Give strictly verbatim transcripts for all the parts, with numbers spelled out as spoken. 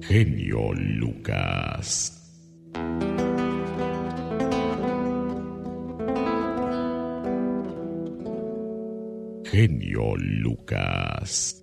Genio Lucas. Genio Lucas.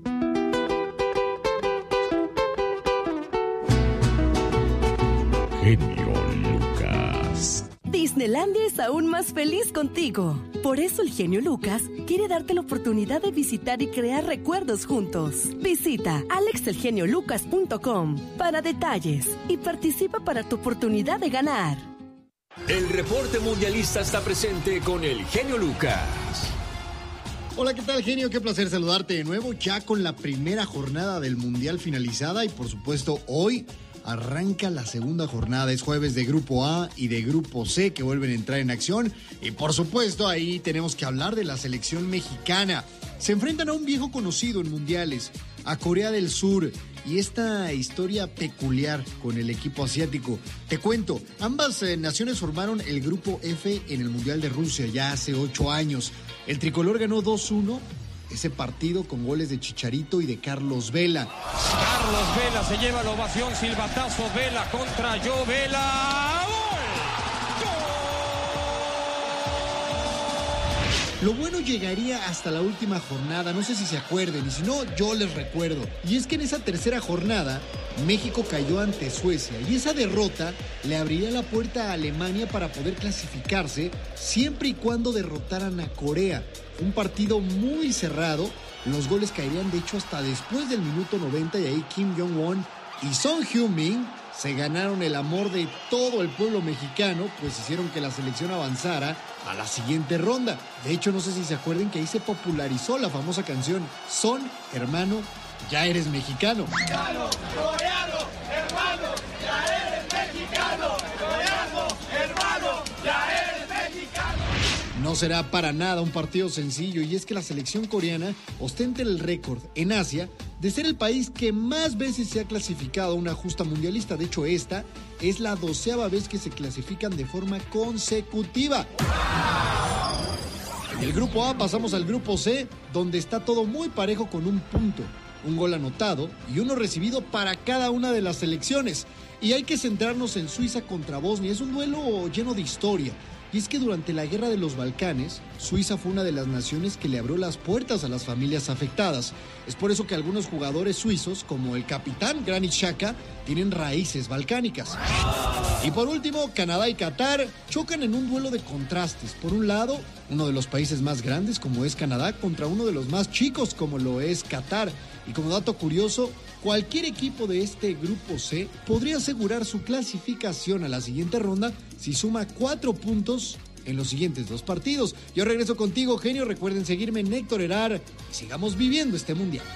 Genio Lucas. Disneylandia es aún más feliz contigo. Por eso el genio Lucas quiere darte la oportunidad de visitar y crear recuerdos juntos. Visita alex el genio lucas punto com para detalles y participa para tu oportunidad de ganar. El reporte mundialista está presente con el genio Lucas. Hola, ¿qué tal, genio? Qué placer saludarte de nuevo, ya con la primera jornada del Mundial finalizada y por supuesto hoy arranca la segunda jornada. Es jueves de Grupo A y de Grupo C que vuelven a entrar en acción y por supuesto ahí tenemos que hablar de la selección mexicana. Se enfrentan a un viejo conocido en mundiales, a Corea del Sur, y esta historia peculiar con el equipo asiático. Te cuento, ambas eh, naciones formaron el Grupo F en el Mundial de Rusia ya hace ocho años. El tricolor ganó dos uno ese partido con goles de Chicharito y de Carlos Vela. Carlos Vela se lleva la ovación, silbatazo, Vela contra Joe Vela. Lo bueno llegaría hasta la última jornada, no sé si se acuerden, y si no, yo les recuerdo. Y es que en esa tercera jornada, México cayó ante Suecia, y esa derrota le abriría la puerta a Alemania para poder clasificarse, siempre y cuando derrotaran a Corea. Un partido muy cerrado, los goles caerían de hecho hasta después del minuto noventa, y ahí Kim Jong-un y Son Heung-min se ganaron el amor de todo el pueblo mexicano, pues hicieron que la selección avanzara a la siguiente ronda. De hecho, no sé si se acuerden que ahí se popularizó la famosa canción Son, hermano, ya eres mexicano. Mexicano, coreano, hermano, ya eres mexicano. Coreano, hermano, ya eres mexicano. No será para nada un partido sencillo, y es que la selección coreana ostenta el récord en Asia de ser el país que más veces se ha clasificado a una justa mundialista. De hecho, esta es la doceava vez que se clasifican de forma consecutiva. Del Grupo A pasamos al Grupo C, donde está todo muy parejo con un punto, un gol anotado y uno recibido para cada una de las selecciones. Y hay que centrarnos en Suiza contra Bosnia. Es un duelo lleno de historia. Y es que durante la Guerra de los Balcanes, Suiza fue una de las naciones que le abrió las puertas a las familias afectadas. Es por eso que algunos jugadores suizos, como el capitán Granit Xhaka, tienen raíces balcánicas. Y por último, Canadá y Qatar chocan en un duelo de contrastes. Por un lado, uno de los países más grandes, como es Canadá, contra uno de los más chicos, como lo es Qatar. Y como dato curioso, cualquier equipo de este Grupo C podría asegurar su clasificación a la siguiente ronda si suma cuatro puntos en los siguientes dos partidos. Yo regreso contigo, genio. Recuerden seguirme en Héctor Herar y sigamos viviendo este mundial.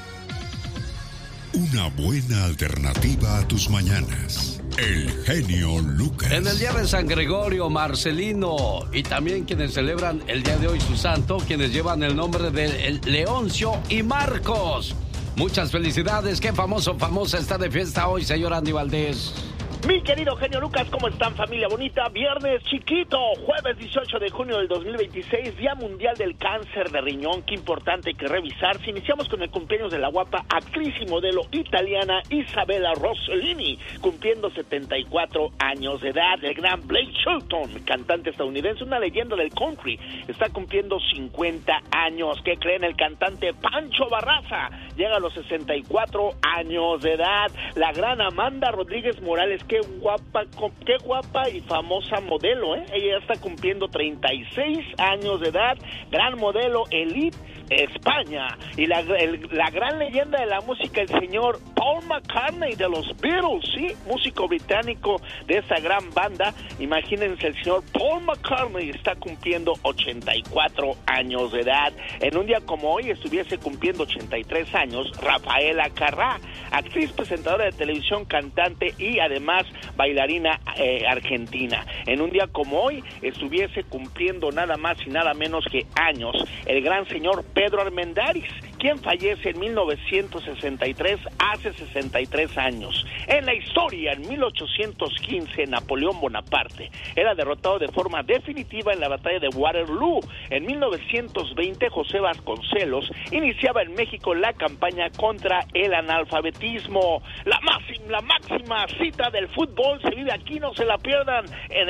Una buena alternativa a tus mañanas. El genio Lucas. En el día de San Gregorio, Marcelino, y también quienes celebran el día de hoy su santo, quienes llevan el nombre de Leoncio y Marcos. Muchas felicidades. Qué famoso, famosa está de fiesta hoy, señor Andy Valdés. Mi querido genio Lucas, ¿cómo están, familia bonita? Viernes chiquito, jueves dieciocho de junio del dos mil veintiséis, Día Mundial del Cáncer de Riñón. Qué importante hay que revisar. Si iniciamos con el cumpleaños de la guapa actriz y modelo italiana Isabella Rossellini, cumpliendo setenta y cuatro años de edad. El gran Blake Shelton, cantante estadounidense, una leyenda del country, está cumpliendo cincuenta años. ¿Qué creen? El cantante Pancho Barraza llega a los sesenta y cuatro años de edad. La gran Amanda Rodríguez Morales, qué guapa, qué guapa y famosa modelo, ¿eh? Ella está cumpliendo treinta y seis años de edad, gran modelo elite España. Y la, el, la gran leyenda de la música, el señor Paul McCartney de los Beatles, sí, músico británico de esa gran banda. Imagínense, el señor Paul McCartney está cumpliendo ochenta y cuatro años de edad. En un día como hoy estuviese cumpliendo ochenta y tres años Rafaela Carrá, actriz, presentadora de televisión, cantante y además bailarina eh, argentina. En un día como hoy estuviese cumpliendo nada más y nada menos que años el gran señor Pedro Armendáriz, quien fallece en mil novecientos sesenta y tres, hace sesenta y tres años. En la historia, en mil ochocientos quince, Napoleón Bonaparte era derrotado de forma definitiva en la batalla de Waterloo. En mil novecientos veinte, José Vasconcelos iniciaba en México la campaña contra el analfabetismo. La máxima, la máxima cita del fútbol se vive aquí, no se la pierdan, en